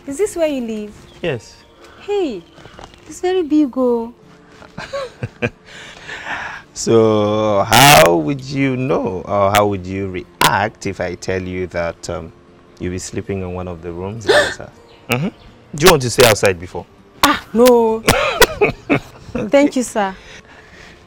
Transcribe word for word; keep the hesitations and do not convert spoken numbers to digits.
Is this where you live? Yes. Hey, it's very big, oh. So, how would you know, or how would you react if I tell you that um, you'll be sleeping in one of the rooms in this house? Mm-hmm. Do you want to stay outside before? Ah, no. Thank you, sir.